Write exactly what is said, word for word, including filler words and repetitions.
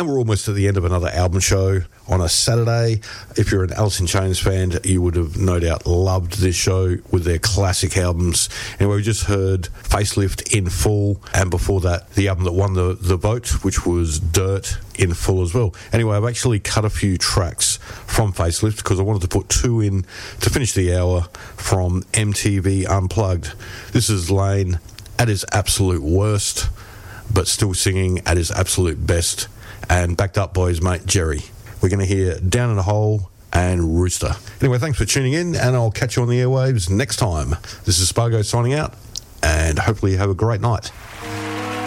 And we're almost at the end of another album show on a Saturday. If you're an Alice in Chains fan, you would have no doubt loved this show with their classic albums. Anyway, we just heard Facelift in full, and before that, the album that won the, the vote, which was Dirt in full as well. Anyway, I've actually cut a few tracks from Facelift because I wanted to put two in to finish the hour from M T V Unplugged. This is Lane at his absolute worst, but still singing at his absolute best, and backed up by his mate Jerry. We're going to hear Down in a Hole and Rooster. Anyway, thanks for tuning in, and I'll catch you on the airwaves next time. This is Spargo signing out, and hopefully you have a great night.